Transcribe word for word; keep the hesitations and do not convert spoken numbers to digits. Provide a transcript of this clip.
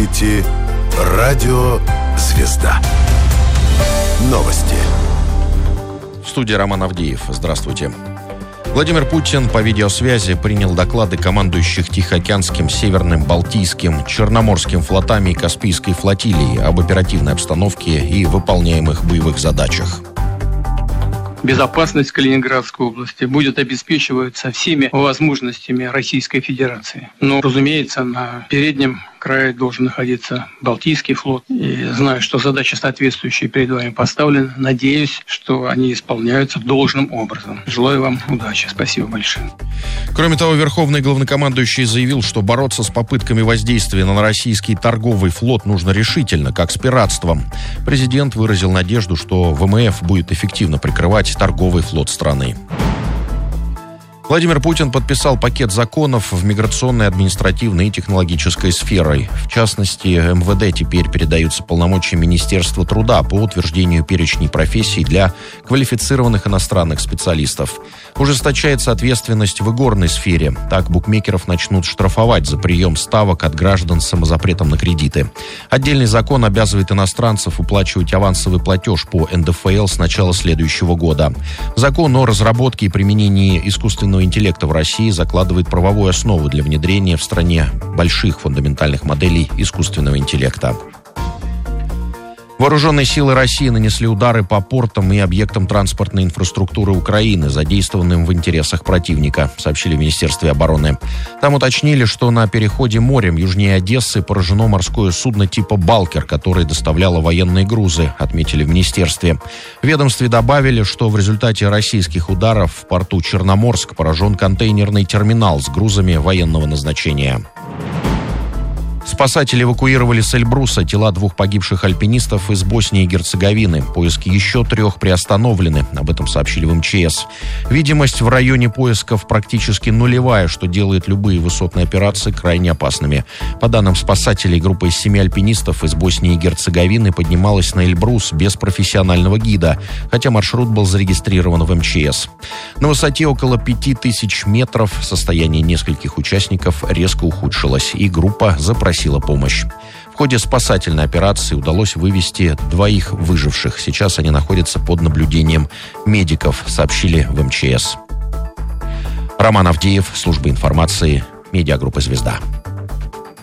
слушаете радио «Звезда». Новости. В студии Роман Авдеев. Здравствуйте. Владимир Путин по видеосвязи принял доклады командующих Тихоокеанским, Северным, Балтийским, Черноморским флотами и Каспийской флотилии об оперативной обстановке и выполняемых боевых задачах. Безопасность Калининградской области будет обеспечиваться всеми возможностями Российской Федерации. Но, разумеется, на переднем крае должен находиться Балтийский флот. И знаю, что задачи соответствующие перед вами поставлены. Надеюсь, что они исполняются должным образом. Желаю вам удачи. Спасибо большое. Кроме того, Верховный главнокомандующий заявил, что бороться с попытками воздействия на российский торговый флот нужно решительно, как с пиратством. Президент выразил надежду, что ВМФ будет эффективно прикрывать торговый флот страны. Владимир Путин подписал пакет законов в миграционной, административной и технологической сферой. В частности, эм вэ дэ теперь передаются полномочия Министерства труда по утверждению перечней профессий для квалифицированных иностранных специалистов. Ужесточается ответственность в игорной сфере. Так букмекеров начнут штрафовать за прием ставок от граждан с самозапретом на кредиты. Отдельный закон обязывает иностранцев уплачивать авансовый платеж по эн дэ эф эл с начала следующего года. Закон о разработке и применении искусственного интеллекта в России закладывает правовую основу для внедрения в стране больших фундаментальных моделей искусственного интеллекта. Вооруженные силы России нанесли удары по портам и объектам транспортной инфраструктуры Украины, задействованным в интересах противника, сообщили в Министерстве обороны. Там уточнили, что на переходе морем южнее Одессы поражено морское судно типа «Балкер», которое доставляло военные грузы, отметили в Министерстве. В ведомстве добавили, что в результате российских ударов в порту Черноморск поражен контейнерный терминал с грузами военного назначения. Спасатели эвакуировали с Эльбруса тела двух погибших альпинистов из Боснии и Герцеговины. Поиски еще трех приостановлены. Об этом сообщили в эм че эс. Видимость в районе поисков практически нулевая, что делает любые высотные операции крайне опасными. По данным спасателей, группа из семи альпинистов из Боснии и Герцеговины поднималась на Эльбрус без профессионального гида, хотя маршрут был зарегистрирован в эм че эс. На высоте около пяти тысяч метров состояние нескольких участников резко ухудшилось, и группа запросила помощь. В ходе спасательной операции удалось вывести двоих выживших. Сейчас они находятся под наблюдением медиков, сообщили в эм че эс. Роман Авдеев, служба информации, медиагруппа «Звезда».